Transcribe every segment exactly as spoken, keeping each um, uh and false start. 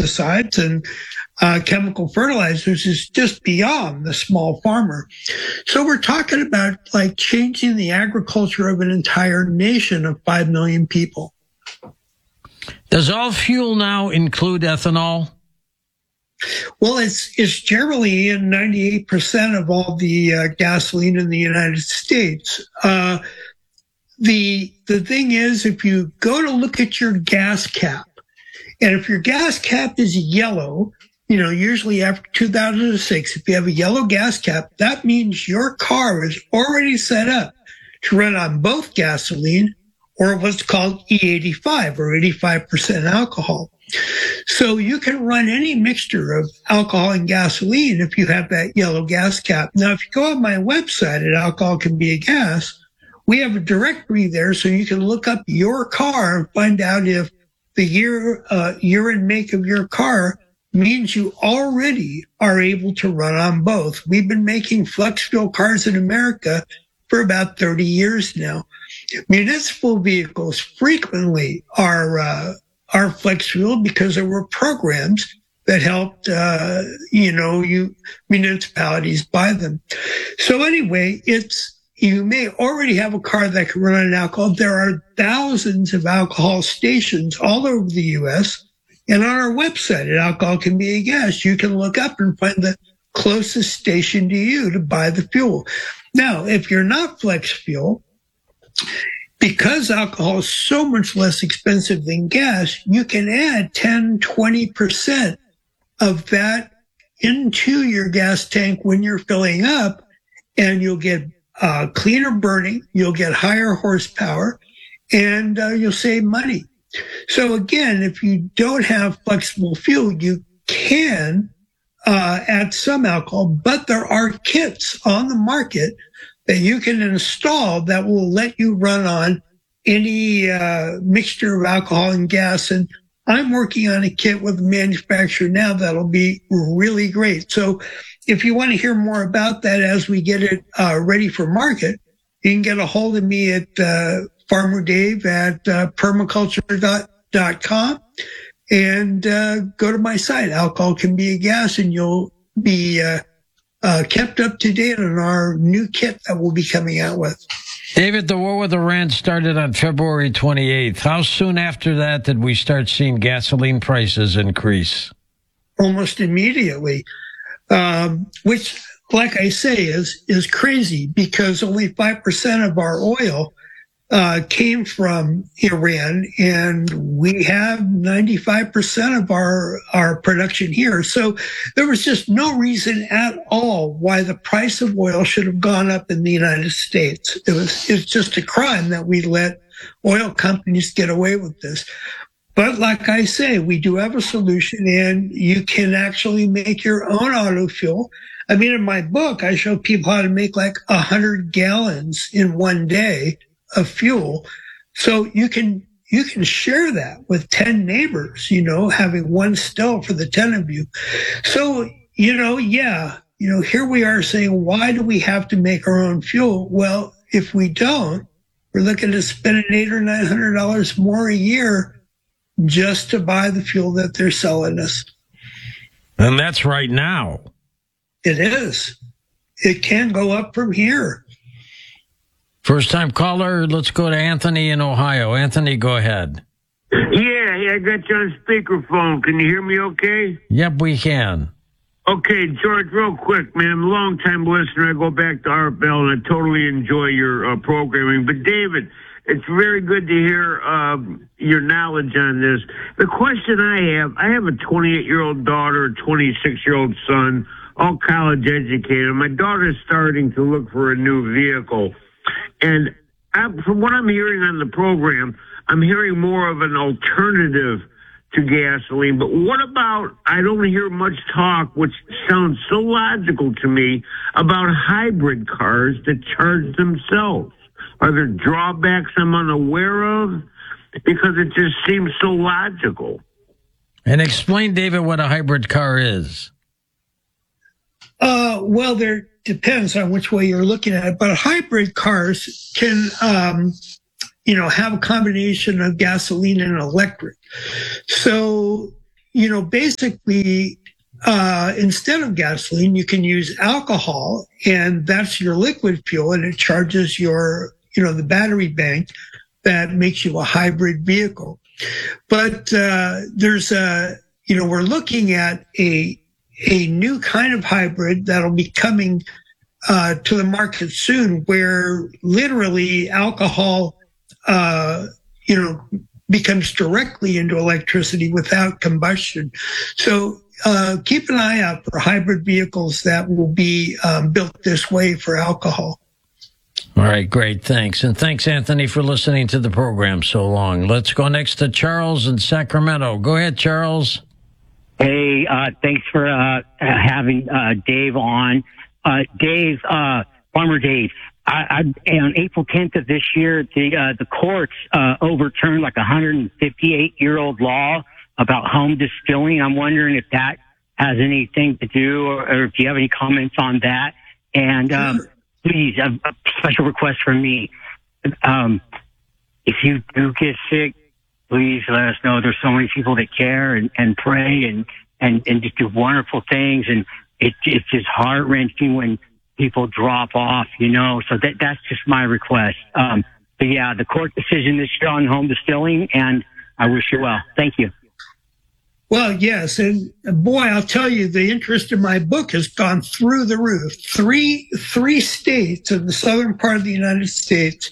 pesticides and uh, chemical fertilizers is just beyond the small farmer. So we're talking about like changing the agriculture of an entire nation of five million people. Does all fuel now include ethanol? Well, it's it's generally in ninety-eight percent of all the uh, gasoline in the United States. Uh, the the thing is, if you go to look at your gas cap, and if your gas cap is yellow, you know, usually after two thousand six, if you have a yellow gas cap, that means your car is already set up to run on both gasoline or what's called E eighty-five or eighty-five percent alcohol. So you can run any mixture of alcohol and gasoline if you have that yellow gas cap. Now, if you go on my website at Alcohol Can Be a Gas, we have a directory there so you can look up your car and find out if the year, uh, year and make of your car means you already are able to run on both. We've been making flex fuel cars in America for about thirty years now. Municipal vehicles frequently are, uh, are flex fuel because there were programs that helped, uh, you know, you municipalities buy them. So anyway, it's, you may already have a car that can run on alcohol. There are thousands of alcohol stations all over the U S. And on our website at Alcohol Can Be a Gas, you can look up and find the closest station to you to buy the fuel. Now, if you're not flex fuel, because alcohol is so much less expensive than gas, you can add ten, twenty percent of that into your gas tank when you're filling up, and you'll get uh, cleaner burning, you'll get higher horsepower, and uh, you'll save money. So again, if you don't have flexible fuel, you can uh, add some alcohol, but there are kits on the market that you can install that will let you run on any uh, mixture of alcohol and gas. And I'm working on a kit with a manufacturer now that'll be really great. So if you want to hear more about that as we get it uh, ready for market, you can get a hold of me at uh, Farmer Dave at uh, permaculture dot com and uh, go to my site, Alcohol Can Be a Gas, and you'll be uh, uh, kept up to date on our new kit that we'll be coming out with. David, the war with Iran started on February twenty-eighth. How soon after that did we start seeing gasoline prices increase? Almost immediately, um, which, like I say, is is crazy because only five percent of our oil uh, came from Iran, and we have ninety-five percent of our, our production here. So there was just no reason at all why the price of oil should have gone up in the United States. It was, it's just a crime that we let oil companies get away with this. But like I say, we do have a solution, and you can actually make your own auto fuel. I mean, in my book, I show people how to make like a hundred gallons in one day of fuel. So you can, you can share that with ten neighbors, you know, having one still for the ten of you. So, you know, yeah, you know, here we are saying, why do we have to make our own fuel? Well, if we don't, we're looking at spending eight or nine hundred dollars more a year just to buy the fuel that they're selling us. And that's right now. It is. It can go up from here. First time caller, let's go to Anthony in Ohio. Anthony, go ahead. Yeah, yeah, I got you on speakerphone. Can you hear me okay? Yep, we can. Okay, George, real quick, man. I'm a long-time listener. I go back to Art Bell, and I totally enjoy your uh, programming. But, David, it's very good to hear uh, your knowledge on this. The question I have, I have a twenty-eight-year-old daughter, a twenty-six-year-old son, all college educated. My daughter's starting to look for a new vehicle. And I, from what I'm hearing on the program, I'm hearing more of an alternative to gasoline. But what about, I don't hear much talk, which sounds so logical to me, about hybrid cars that charge themselves. Are there drawbacks I'm unaware of? Because it just seems so logical. And explain, David, what a hybrid car is. Uh, well, there depends on which way you're looking at it, but hybrid cars can, um, you know, have a combination of gasoline and electric. So, you know, basically, uh, instead of gasoline, you can use alcohol, and that's your liquid fuel, and it charges your, you know, the battery bank that makes you a hybrid vehicle. But uh, there's a, you know, we're looking at a a new kind of hybrid that'll be coming uh, to the market soon, where literally alcohol, uh, you know, becomes directly into electricity without combustion. So uh, keep an eye out for hybrid vehicles that will be um, built this way for alcohol. All right, great. Thanks. And thanks, Anthony, for listening to the program so long. Let's go next to Charles in Sacramento. Go ahead, Charles. Hey, uh, thanks for uh, having uh, Dave on. Uh, Dave, uh, Farmer Dave, I, I, on April tenth of this year, the uh, the courts uh, overturned like a one hundred fifty-eight year old law about home distilling. I'm wondering if that has anything to do, or, or if you have any comments on that. And um, please, a, a special request from me: um, if you do get sick, please let us know. There's so many people that care and, and pray and, and, and just do wonderful things. And it, it's just heart wrenching when people drop off, you know. So that that's just my request. Um, but yeah, the court decision this year on home distilling, and I wish you well. Thank you. Well, yes. And boy, I'll tell you, the interest in my book has gone through the roof. Three, three states in the southern part of the United States,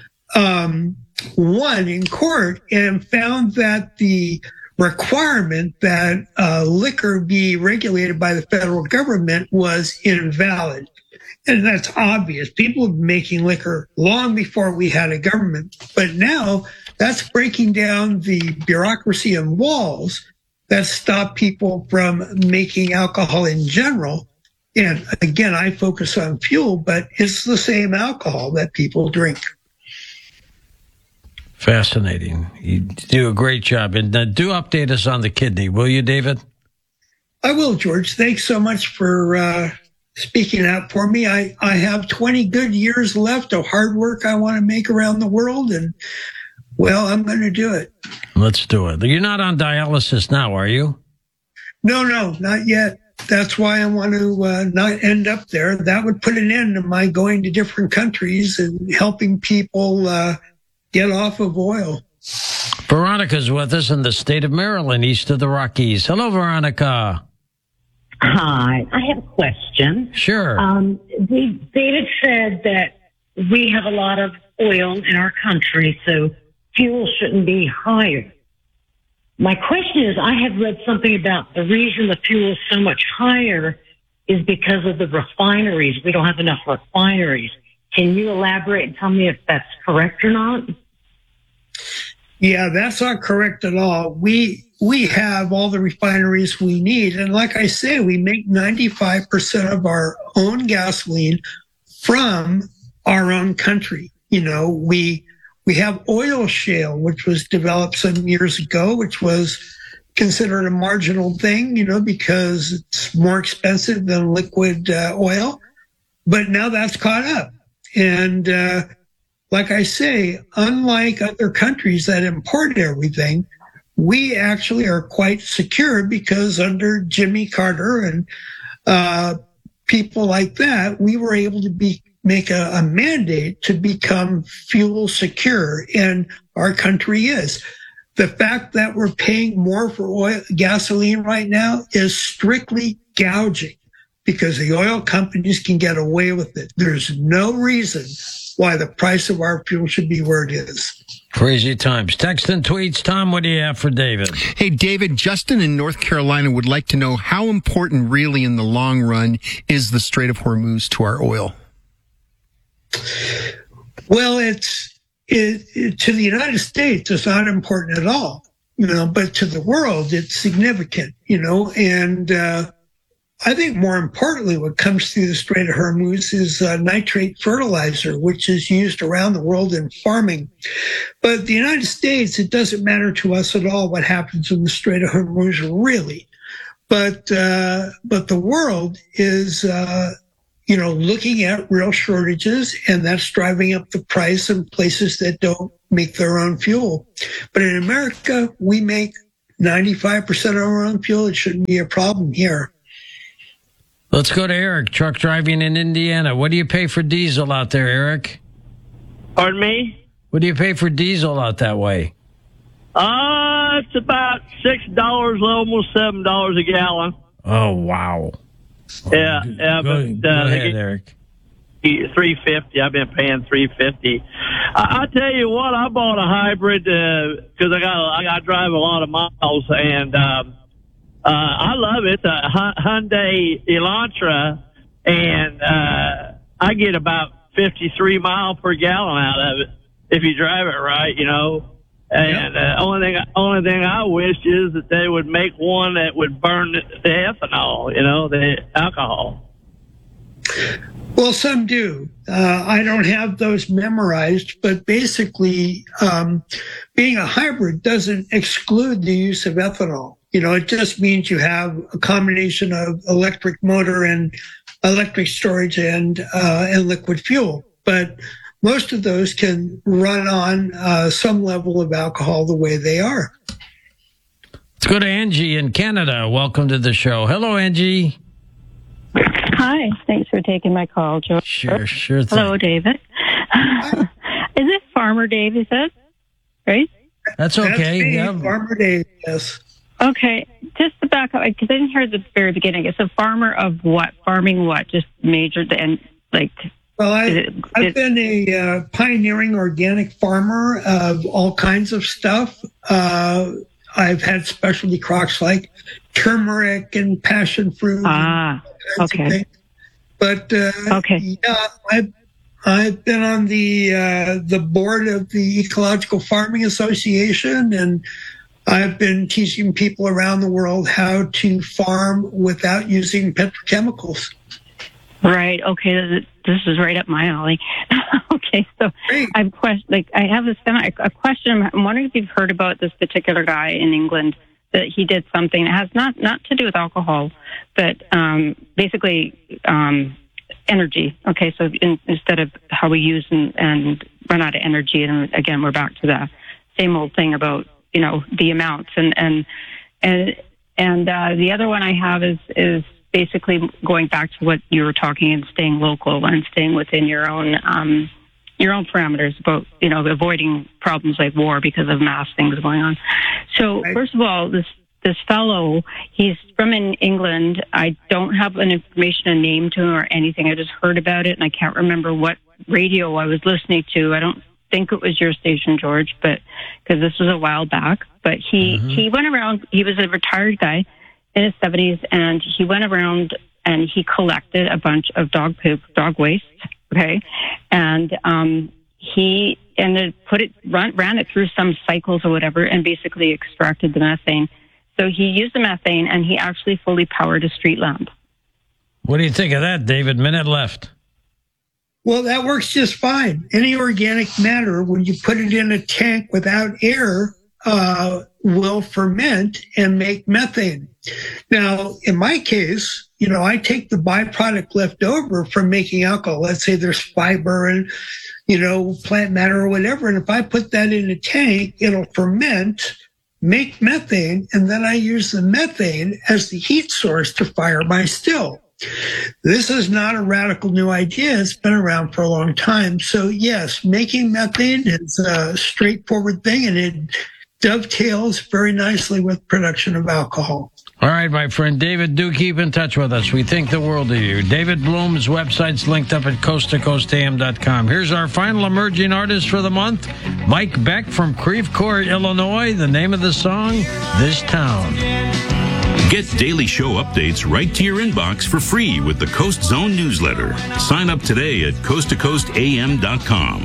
um, won in court and found that the requirement that uh, liquor be regulated by the federal government was invalid. And that's obvious. People have been making liquor long before we had a government. But now that's breaking down the bureaucracy and walls that stop people from making alcohol in general. And again, I focus on fuel, but it's the same alcohol that people drink. Fascinating. You do a great job. And uh, do update us on the kidney, will you, David? I will, George. Thanks so much for uh, speaking out for me. I, I have twenty good years left of hard work I want to make around the world, and, well, I'm going to do it. Let's do it. You're not on dialysis now, are you? No, no, not yet. That's why I want to uh, not end up there. That would put an end to my going to different countries and helping people uh, get off of oil. Veronica's with us in the state of Maryland, east of the Rockies. Hello, Veronica. Hi, I have a question. Sure. Um, David said that we have a lot of oil in our country, so fuel shouldn't be higher. My question is, I have read something about the reason the fuel is so much higher is because of the refineries. We don't have enough refineries. Can you elaborate and tell me if that's correct or not? Yeah, that's not correct at all. We we have all the refineries we need. And like I say, we make ninety-five percent of our own gasoline from our own country. You know, we we have oil shale, which was developed some years ago, which was considered a marginal thing, you know, because it's more expensive than liquid uh, oil. But now that's caught up. And uh, like I say, unlike other countries that import everything, we actually are quite secure because under Jimmy Carter and uh, people like that, we were able to be make a, a mandate to become fuel secure, and our country is. The fact that we're paying more for oil, gasoline right now is strictly gouging because the oil companies can get away with it. There's no reason why the price of our fuel should be where it is. Crazy times. Text and tweets. Tom, what do you have for David? Hey, David, Justin in North Carolina would like to know how important really in the long run is the Strait of Hormuz to our oil? Well, it's it, it, to the United States, it's not important at all, you know, but to the world, it's significant, you know, and uh, I think more importantly, what comes through the Strait of Hormuz is uh, nitrate fertilizer, which is used around the world in farming. But the United States, it doesn't matter to us at all what happens in the Strait of Hormuz, really. But uh, but the world is, uh, you know, looking at real shortages, and that's driving up the price in places that don't make their own fuel. But in America, we make ninety-five percent of our own fuel. It shouldn't be a problem here. Let's go to Eric, truck driving in Indiana. What do you pay for diesel out there, Eric? Pardon me? What do you pay for diesel out that way? Uh, it's about six dollars, almost seven dollars a gallon. Oh, wow. Yeah, yeah, go, but go uh, ahead, Eric. Three fifty. I've been paying three fifty. I, I tell you what, I bought a hybrid because uh, I got I, I drive a lot of miles, and um, uh, I love it. The Hyundai Elantra, and uh, I get about fifty-three mile per gallon out of it if you drive it right, you know. And uh, only thing only thing I wish is that they would make one that would burn the, the ethanol, you know, the alcohol. Well, some do. Uh, I don't have those memorized, but basically, um, being a hybrid doesn't exclude the use of ethanol. You know, it just means you have a combination of electric motor and electric storage and uh, and liquid fuel. But most of those can run on uh, some level of alcohol the way they are. Let's go to Angie in Canada. Welcome to the show. Hello, Angie. Hi. Thanks for taking my call, George. Sure, sure thing. Hello, David. Is it Farmer Dave, is that right? That's okay. That's me, yeah. Farmer Dave, yes. Okay. Just to back up, because I didn't hear the very beginning. It's a farmer of what? Farming what? Just majored and like... Well, I, it, I've it, been a uh, pioneering organic farmer of all kinds of stuff. Uh, I've had specialty crops like turmeric and passion fruit. Ah, okay. But uh, okay. yeah, I've I've been on the uh, the board of the Ecological Farming Association, and I've been teaching people around the world how to farm without using petrochemicals. Right. Okay. This is right up my alley. Okay. So Great. I've question, like I have a, a question. I'm wondering if you've heard about this particular guy in England that he did something that has not, not to do with alcohol, but um, basically um, energy. Okay. So in, instead of how we use and, and run out of energy, and again, we're back to the same old thing about, you know, the amounts and, and, and, and uh, the other one I have is, is, basically going back to what you were talking and staying local and staying within your own um, your own parameters about, you know, avoiding problems like war because of mass things going on. So right. First of all, this this fellow, he's from in England. I don't have an information, a name to him or anything. I just heard about it and I can't remember what radio I was listening to. I don't think it was your station, George, but because this was a while back. But he, mm-hmm. he went around, he was a retired guy in his seventies, and he went around and he collected a bunch of dog poop, dog waste, okay? And um, he and then put it, run, ran it through some cycles or whatever, and basically extracted the methane. So he used the methane, and he actually fully powered a street lamp. What do you think of that, David? Minute left. Well, that works just fine. Any organic matter, when you put it in a tank without air, uh, will ferment and make methane. Now, in my case, you know, I take the byproduct left over from making alcohol. Let's say there's fiber and, you know, plant matter or whatever. And if I put that in a tank, it'll ferment, make methane, and then I use the methane as the heat source to fire my still. This is not a radical new idea. It's been around for a long time. So yes, making methane is a straightforward thing, and it dovetails very nicely with production of alcohol. All right, my friend David, do keep in touch with us. We think the world of you. David Bloom's website's linked up at coast to coast a m dot com. Here's our final emerging artist for the month, Mike Beck from Creve Coeur, Illinois. The name of the song, This Town. Get daily show updates right to your inbox for free with the Coast Zone newsletter. Sign up today at coast to coast a m dot com.